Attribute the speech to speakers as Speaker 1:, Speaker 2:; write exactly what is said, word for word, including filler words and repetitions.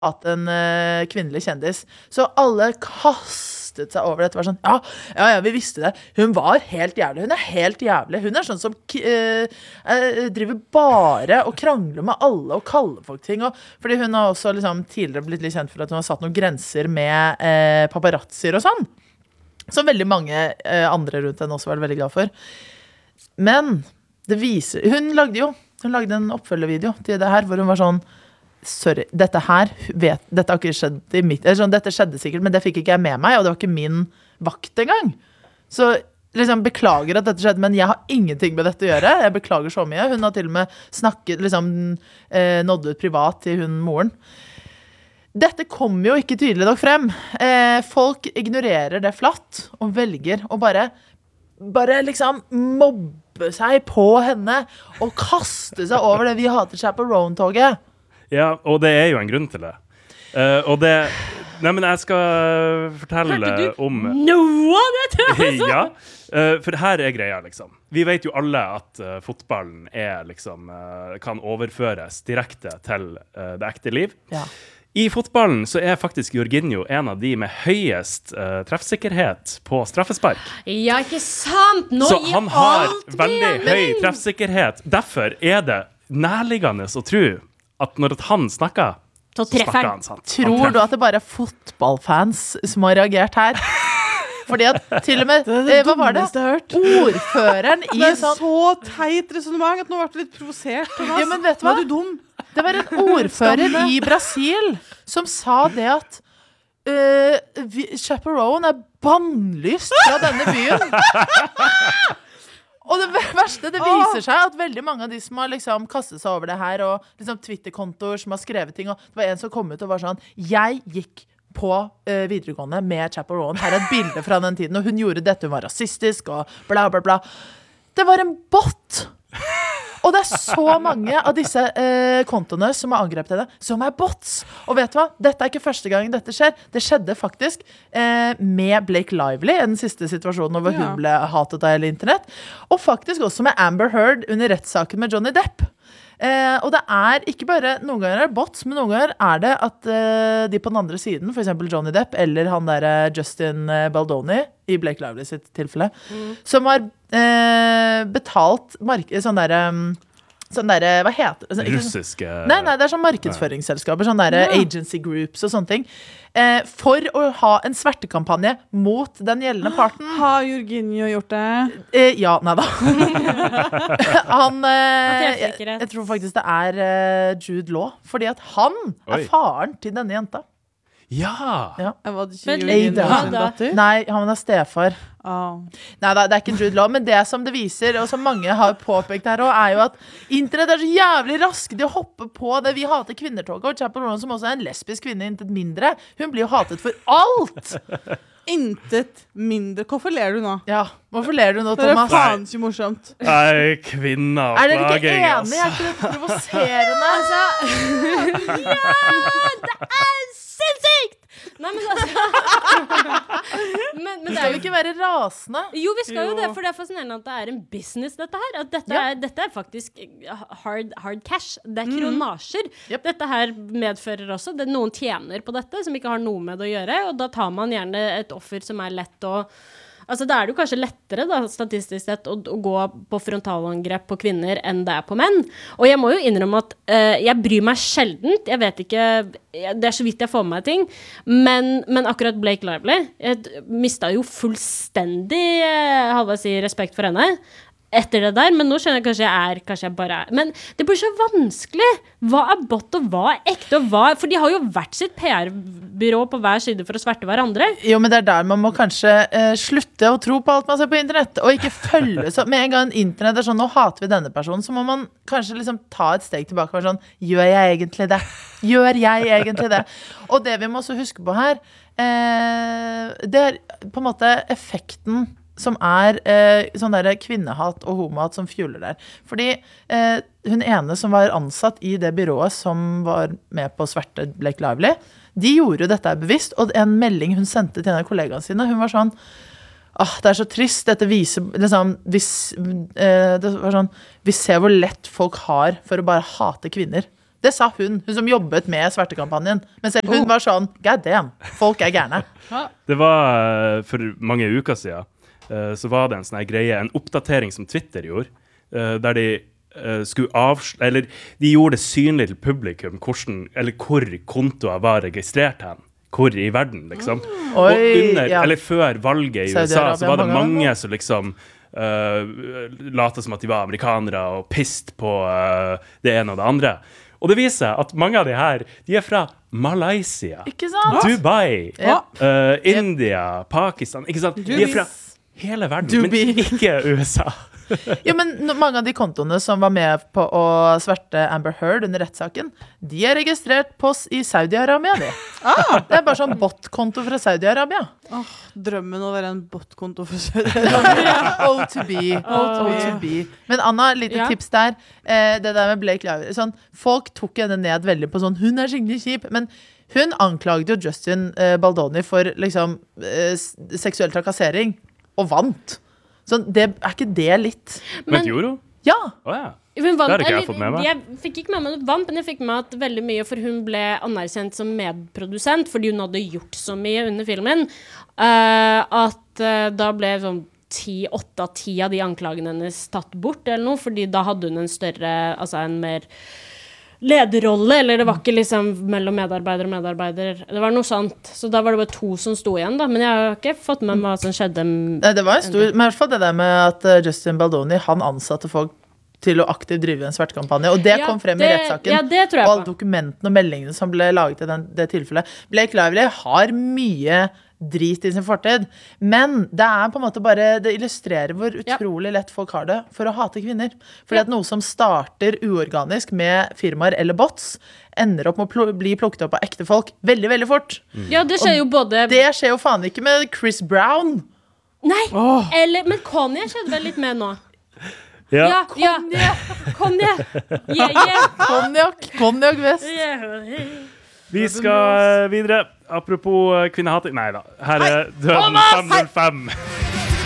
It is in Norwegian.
Speaker 1: hatt en uh, kvinnelig kjendis. Så alle kastet seg over det. Det var sånn, ja, ja, ja, vi visste det. Hun var helt jævlig. Hun er helt jævlig. Hun er sånn som uh, uh, driver bare og krangler med alle og kaller folk ting. Og, fordi hun har også liksom, tidligere blitt litt kjent for at hun har satt noen grenser med uh, paparazzier og sånn. Som veldig mange uh, andre rundt henne også var veldig glad for. Men det viser... Hun lagde jo hun lagde en oppfølgevideo til det her, hvor hun var sånn sorry, dette her vet, dette har ikke skjedd i mitt, sånn, dette skjedde sikkert, men det fikk ikke jeg med meg, og det var ikke min vakt engang. Så liksom, beklager at dette skjedde, men jeg har ingenting med dette å gjøre. Jeg beklager så mye. Hun har til og med snakket, liksom, eh, nådd ut privat til hun moren. Dette kommer jo ikke tydelig nok frem. Eh, folk ignorerer det flatt, og velger å bare, bare liksom mobbe seg på henne, og kaste seg over det vi hater seg på Rowan-toget.
Speaker 2: Ja, og det er jo en grunn til det. Uh, og det... Nei, men jeg skal fortelle om...
Speaker 3: noe av det?
Speaker 2: Ja, uh, for her er greia, liksom. Vi vet jo alle at uh, fotballen er, liksom, uh, kan overføres direkte til uh, det ekte liv.
Speaker 1: Ja.
Speaker 2: I fotballen så er faktisk Jorginho en av de med høyest uh, treffsikkerhet på straffespark.
Speaker 3: Ja, ikke sant? Nå
Speaker 2: så han har
Speaker 3: alt
Speaker 2: veldig
Speaker 3: mening.
Speaker 2: høy treffsikkerhet. Derfor er det nærliggende å tro at når han snakker,
Speaker 3: så treffer han.
Speaker 2: han
Speaker 1: Tror han du at det bare er fotballfans som har reagert her? Fordi at til og med,
Speaker 4: det det
Speaker 1: eh, hva var det? Ordføreren i
Speaker 4: det er
Speaker 1: sånn...
Speaker 4: så teit resonemang at nå ble du litt provosert.
Speaker 1: Ja, men vet du hva?
Speaker 4: Var du dum?
Speaker 1: Det var en ordfører i Brasil som sa det at uh, vi, Chaperone er bannlyst fra denne byen. Og det verste, det viser seg at veldig mange av de som har liksom kastet seg over det her, og liksom Twitter-kontoer som har skrevet ting, og det var en som kom ut og var sånn, jeg gikk på uh, videregående med Chaperone, her er et bilde fra den tiden, og hun gjorde dette, hun var rasistisk, og bla bla bla. Det var en bot! Og det er så mange av disse eh, kontoene som har angrepet henne, som er bots. Og vet du hva? Dette er ikke første gang dette skjer. Det skjedde faktisk eh, med Blake Lively i den siste situasjonen hvor
Speaker 4: Ja.
Speaker 1: hun ble hatet av hele internett. Og faktisk også med Amber Heard under rettssaken med Johnny Depp. Eh, og det er ikke bare, noen ganger er det bots, men noen ganger er det at eh, de på den andre siden, for eksempel Johnny Depp, eller han der eh, Justin Baldoni, i Blake Lively sitt tilfelle, mm. som har eh, betalt mark- sånn der, um, sånn der, hva heter det? Sånn,
Speaker 2: russiske...
Speaker 1: Nei, nei, det er sånn markedsføringsselskaper, sånn der ja. agency groups og sånne ting, eh, for å ha en svertekampanje mot den gjeldende parten.
Speaker 4: Har Jorginho gjort det?
Speaker 1: Eh, ja, nei da. han, eh, jeg,
Speaker 3: ikke rett.
Speaker 1: jeg tror faktisk det er eh, Jude Law, fordi at han
Speaker 2: Oi.
Speaker 1: er faren til denne jenta.
Speaker 2: Ja!
Speaker 1: Ja.
Speaker 4: Jeg var det ikke
Speaker 3: Men
Speaker 4: Jorginho
Speaker 1: Ada.
Speaker 4: sin datter?
Speaker 1: Nei, han er stefar.
Speaker 4: Ah.
Speaker 1: Nei, det er ikke Jude Law, men det som det viser, og som mange har påpekt her også, er jo at internett er så jævlig raske til å hoppe på det vi hater kvinnertoget, og Chaperone, som også er en lesbisk kvinne, intet mindre, hun blir jo hatet for alt!
Speaker 4: Intet mindre. Hvorfor ler du nå?
Speaker 1: Ja, hvorfor ler du nå,
Speaker 4: Det er
Speaker 1: Thomas?
Speaker 4: faen ikke morsomt.
Speaker 2: Nei, kvinner
Speaker 1: Er dere ikke
Speaker 2: plaging,
Speaker 1: enige?
Speaker 2: ass.
Speaker 1: Er ikke dette provoserende?
Speaker 3: Altså, ja, det er sinnssykt! Nei, men altså men, men det
Speaker 1: Skal
Speaker 3: er
Speaker 1: vi
Speaker 3: jo
Speaker 1: ikke være rasende?
Speaker 3: Jo, vi skal jo
Speaker 4: Jo.
Speaker 3: det, for det er fascinerende at det er en business, dette her. At dette,
Speaker 1: Ja.
Speaker 3: er, dette er faktisk hard, hard cash. Det er kronasjer.
Speaker 1: Yep.
Speaker 3: Dette her medfører også det, noen tjener på dette som ikke har noe med det å gjøre, og da tar man gjerne et offer som er lett å Altså, da er det jo kanskje lettere, da, statistisk sett, å, å gå på frontalangrep på kvinner enn det er på menn. Og jeg må jo innrømme at uh, jeg bryr meg sjeldent. Jeg vet ikke jeg, Det er så vidt jeg får med meg ting. Men, men akkurat Blake Lively Jeg mistet jo fullstendig uh, halvveis i respekt for henne etter det der, men nå skjønner jeg kanskje jeg er Kanskje jeg bare er Men det blir så vanskelig. Hva er bot og hva er ekte og hva For de har jo hvert sitt P R-byrå på hver side for å sverte hverandre.
Speaker 1: Jo, men det er der man må kanskje eh, slutte å tro på alt man ser på internett, og ikke følge så med en gang internett er sånn, nå hater vi denne personen, så må man kanskje liksom ta et steg tilbake og være sånn, gjør jeg egentlig det? Gjør jeg egentlig det? Og det vi må også huske på her, eh, det er på en måte effekten som er eh, sånn der kvinnehat og homohat som fjuler der. Fordi eh, hun ene som var ansatt i det byrået som var med på å sverte Blake Lively, de gjorde jo dette bevisst, og en melding hun sendte til en av kollegaene sine, hun var sånn, ah, det er så trist, dette viser, liksom, hvis, eh, det var sånn, vi ser hvor lett folk har for å bare hate kvinner. Det sa hun, hun som jobbet med svertekampanjen. Men selv hun
Speaker 4: Oh.
Speaker 1: var sånn, god damn, folk er gærne.
Speaker 2: Det var eh, for mange uker siden, eh, så var det en sånn her greie, en oppdatering som Twitter gjorde, eh, der de eh, skulle avsl... Eller de gjorde det synlig til publikum hvordan, eller hvor kontoer var registrert hen. Hvor i verden, liksom. Og
Speaker 1: Oi,
Speaker 2: under,
Speaker 1: ja.
Speaker 2: eller før valget i U S A,
Speaker 1: Saudi-Arabia,
Speaker 2: så var det
Speaker 1: mange
Speaker 2: mange som liksom uh, late som at de var amerikanere og pist på uh, det ene og det andre. Og det viser seg at mange av de her, de er fra Malaysia,
Speaker 1: Ikke sant?
Speaker 2: Dubai,
Speaker 1: Ja.
Speaker 2: uh, India, Pakistan, ikke sant? De er fra hele verden,
Speaker 1: Dubai.
Speaker 2: men ikke U S A.
Speaker 1: Jo, men no- mange av de kontoene som var med på å sverte Amber Heard under rettssaken, de er registrert på s- i Saudi-Arabia, de. Ah, det er bare sånn bot-konto fra Saudi-Arabia.
Speaker 4: Drømmen å være en botkonto for Sør-Europa.
Speaker 1: O to be. O to be. Men Anna, lite
Speaker 3: Ja.
Speaker 1: tips der. Eh, det der med Blake Lively. Sånn, folk tok henne ned veldig på sånn, hun er skikkelig kjip, men hun anklagde jo Justin eh, Baldoni for liksom eh, s- seksuell trakassering, og vant. Sånn, det, er ikke det litt?
Speaker 2: Men gjorde hun?
Speaker 1: Ja!
Speaker 2: Åja.
Speaker 3: Hun vant,
Speaker 2: Det har ikke jeg
Speaker 3: eller,
Speaker 2: fått med meg.
Speaker 3: Jeg fikk ikke med meg noe vant, men jeg fikk med meg at veldig mye, for hun ble anerkjent som medprodusent, fordi hun hadde gjort så mye under filmen, eh, at eh, da ble sånn ti, åtte av ti av de anklagene hennes tatt bort, eller noe, fordi da hadde hun en større, altså en mer lederrolle, eller det var ikke liksom mellom medarbeider og medarbeider, det var noe sånt, så da var det bare to som sto igjen da, men jeg har ikke fått med meg hva som skjedde.
Speaker 1: Nei, det var en stor, men i hvert fall det der med at eh, Justin Baldoni, han ansatte folk til å aktivt drive en svertekampanje, og det
Speaker 3: Ja,
Speaker 1: kom frem
Speaker 3: det-
Speaker 1: i rettssaken.
Speaker 3: ja, det tror jeg
Speaker 1: og alle
Speaker 3: på.
Speaker 1: dokumentene og meldingene som ble laget i den, det tilfellet. Blake Lively har mye drit i sin fortid, men det er på en måte bare, det illustrerer hvor
Speaker 3: Ja.
Speaker 1: utrolig lett folk har det for å hate kvinner. Fordi
Speaker 3: Ja.
Speaker 1: at noe som starter uorganisk med firmaer eller bots, ender opp med å pl- bli plukket opp av ekte folk veldig, veldig fort.
Speaker 3: Ja, det skjer jo både...
Speaker 1: Det skjer jo faen ikke med Chris Brown.
Speaker 3: Nei, eller, men Kanye skjedde vel litt med nå.
Speaker 2: Ja.
Speaker 3: Ja, ja. Kanye. Yeah, yeah.
Speaker 1: Konjakk, konjakk vest.
Speaker 3: Yeah.
Speaker 2: Vi skal eh, videre. Apropos eh, kvinnehating. Nei da. Her er Døden fem null fem.